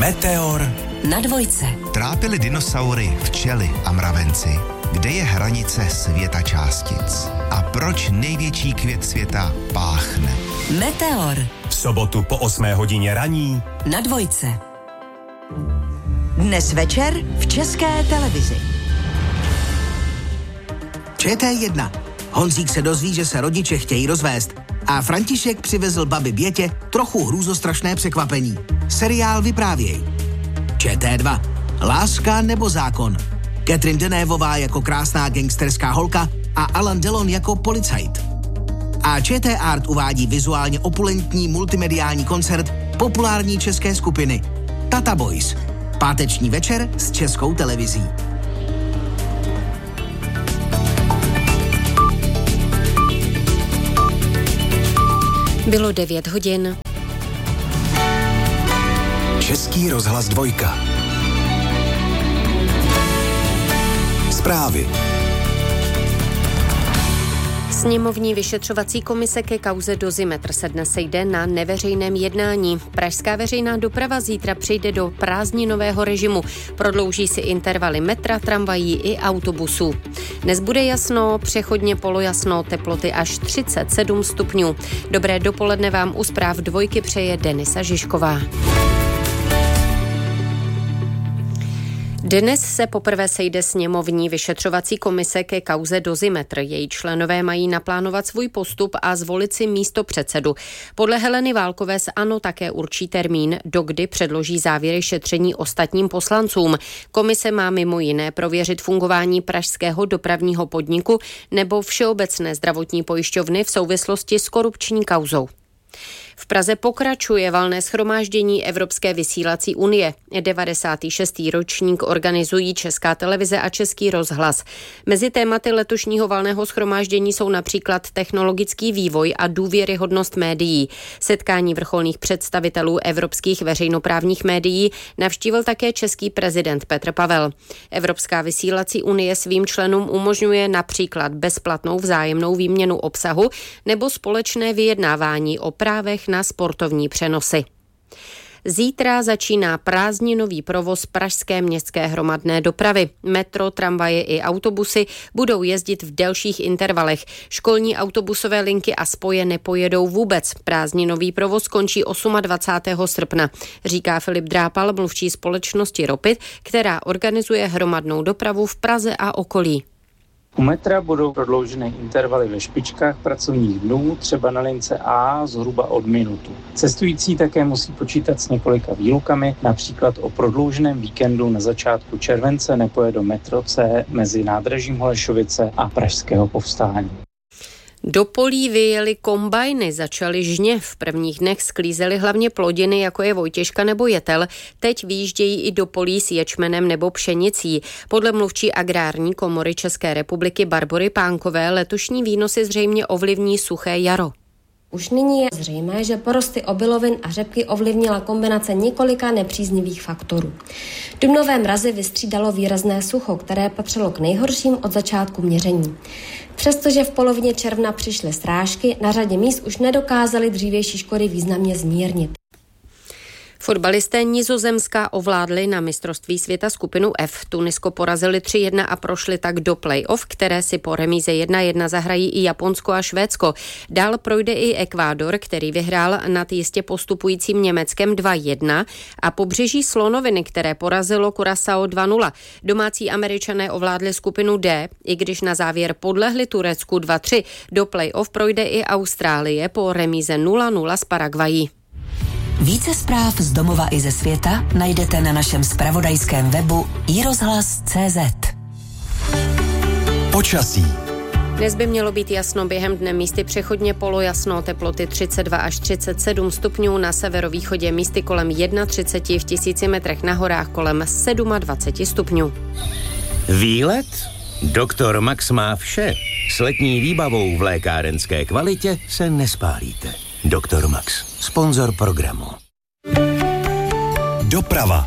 Meteor na dvojce. Trápily dinosaury, včely a mravenci. Kde je hranice světa částic? A proč největší květ světa páchne? Meteor. v sobotu po 8 hodině raní na dvojce. Dnes večer v České televizi. ČT1. Honzík se dozví, že se rodiče chtějí rozvést. A František přivezl babi Bětě trochu hrůzostrašné překvapení. Seriál Vyprávěj. ČT2. Láska nebo zákon. Catherine Deneuveová jako krásná gangsterská holka a Alain Delon jako policajt. A ČT Art uvádí vizuálně opulentní multimediální koncert populární české skupiny Tata Boys. Páteční večer s Českou televizí. Bylo 9 hodin. Český rozhlas 2. Zprávy. Sněmovní vyšetřovací komise ke kauze Dozimetr se dnes sejde na neveřejném jednání. Pražská veřejná doprava zítra přejde do prázdninového režimu. Prodlouží si intervaly metra, tramvají i autobusů. Dnes bude jasno, přechodně polojasno, teploty až 37 stupňů. Dobré dopoledne vám u zpráv 2 přeje Denisa Žižková. Dnes se poprvé sejde sněmovní vyšetřovací komise ke kauze Dozimetr. Její členové mají naplánovat svůj postup a zvolit si místopředsedu. Podle Heleny Válkové z ANO také určí termín, dokdy předloží závěry šetření ostatním poslancům. Komise má mimo jiné prověřit fungování pražského dopravního podniku nebo Všeobecné zdravotní pojišťovny v souvislosti s korupční kauzou. V Praze pokračuje valné shromáždění Evropské vysílací unie. 96. ročník organizují Česká televize a Český rozhlas. Mezi tématy letošního valného shromáždění jsou například technologický vývoj a důvěryhodnost médií. Setkání vrcholných představitelů evropských veřejnoprávních médií navštívil také český prezident Petr Pavel. Evropská vysílací unie svým členům umožňuje například bezplatnou vzájemnou výměnu obsahu nebo společné vyjednávání o právech na sportovní přenosy. Zítra začíná prázdninový provoz pražské městské hromadné dopravy. Metro, tramvaje i autobusy budou jezdit v delších intervalech. Školní autobusové linky a spoje nepojedou vůbec. Prázdninový provoz končí 28. srpna, říká Filip Drápal, mluvčí společnosti Ropit, která organizuje hromadnou dopravu v Praze a okolí. U metra budou prodloužené intervaly ve špičkách pracovních dnů, třeba na lince A zhruba od minutu. Cestující také musí počítat s několika výlukami, například o prodlouženém víkendu na začátku července nepojede metro C mezi nádražím Holešovice a Pražského Povstání. Do polí vyjeli kombajny, začaly žně. V prvních dnech sklízely hlavně plodiny, jako je vojtěžka nebo jetel. Teď vyjíždějí i do polí s ječmenem nebo pšenicí. Podle mluvčí Agrární komory České republiky Barbory Pánkové letošní výnosy zřejmě ovlivní suché jaro. Už nyní je zřejmé, že porosty obilovin a řepky ovlivnila kombinace několika nepříznivých faktorů. Dubnové mrazy vystřídalo výrazné sucho, které patřilo k nejhorším od začátku měření. Přestože v polovině června přišly srážky, na řadě míst už nedokázali dřívější škody významně zmírnit. Fotbalisté Nizozemska ovládli na mistrovství světa skupinu F. Tunisko porazili 3-1 a prošli tak do play-off, které si po remíze 1-1 zahrají i Japonsko a Švédsko. Dál projde i Ekvádor, který vyhrál nad jistě postupujícím Německem 2-1 a pobřeží Slonoviny, které porazilo Curaçao 2-0. Domácí Američané ovládli skupinu D, i když na závěr podlehli Turecku 2-3. Do play-off projde i Austrálie po remíze 0-0 s Paraguají. Více zpráv z domova i ze světa najdete na našem zpravodajském webu iRozhlas.cz. Počasí. Dnes by mělo být jasno, během dne místy přechodně polojasno, teploty 32 až 37 stupňů, na severovýchodě místy kolem 31, v 1000 metrech, na horách kolem 27 stupňů. Výlet? Doktor Max má vše. S letní výbavou v lékárenské kvalitě se nespálíte. Doktor Max, sponzor programu. Doprava.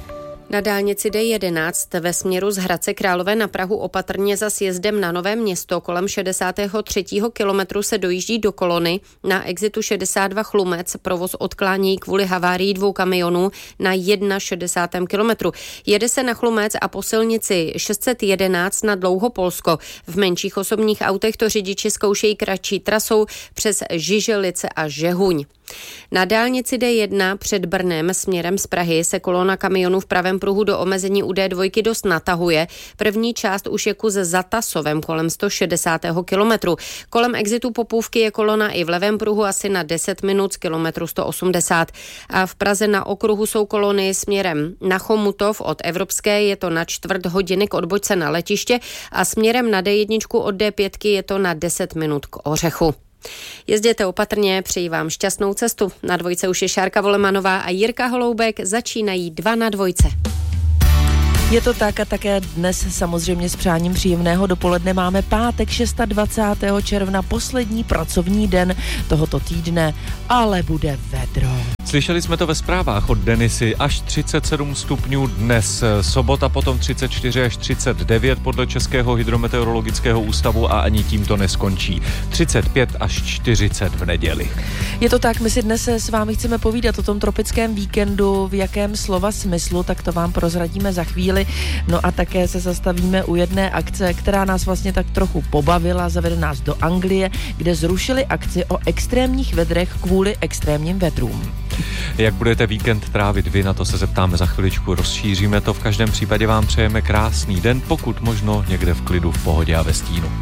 Na dálnici D11 ve směru z Hradce Králové na Prahu opatrně za sjezdem na Nové Město kolem 63. kilometru se dojíždí do kolony. Na exitu 62 Chlumec provoz odklání kvůli havárii 2 kamionů na 61. kilometru. Jede se na Chlumec a po silnici 611 na Dlouhopolsko. V menších osobních autech to řidiči zkoušejí kratší trasou přes Žiželice a Žehuň. Na dálnici D1 před Brnem směrem z Prahy se kolona kamionů v pravém pruhu do omezení u D2 dost natahuje. První část už je kus za Tasovem kolem 160. kilometru. Kolem exitu Popůvky je kolona i v levém pruhu asi na 10 minut z kilometru 180. A v Praze na okruhu jsou kolony směrem na Chomutov od Evropské, je to na 1/4 hodiny k odbočce na letiště a směrem na D1 od D5 je to na 10 minut k Ořechu. Jezděte opatrně, přeji vám šťastnou cestu. Na dvojce už je Šárka Volemanová a Jirka Holoubek, začínají 2 na dvojce. Je to tak a také dnes samozřejmě s přáním příjemného dopoledne máme pátek 26. června, poslední pracovní den tohoto týdne, ale bude vedro. Slyšeli jsme to ve zprávách od Denisy, až 37 stupňů dnes, sobota potom 34 až 39 podle Českého hydrometeorologického ústavu a ani tím to neskončí. 35 až 40 v neděli. Je to tak, my si dnes s vámi chceme povídat o tom tropickém víkendu, v jakém slova smyslu, tak to vám prozradíme za chvíli. No a také se zastavíme u jedné akce, která nás vlastně tak trochu pobavila, zavede nás do Anglie, kde zrušili akci o extrémních vedrech kvůli extrémním vedrům. Jak budete víkend trávit vy, na to se zeptáme za chviličku, rozšíříme to. V každém případě vám přejeme krásný den, pokud možno někde v klidu, v pohodě a ve stínu.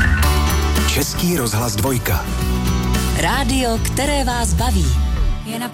Český rozhlas 2. Rádio, které vás baví.